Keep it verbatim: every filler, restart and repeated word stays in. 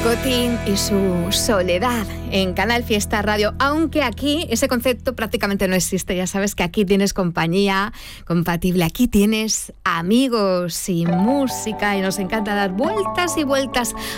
Cotín y su soledad en Canal Fiesta Radio, aunque aquí ese concepto prácticamente no existe. Ya sabes que aquí tienes compañía compatible, aquí tienes amigos y música, y nos encanta dar vueltas y vueltas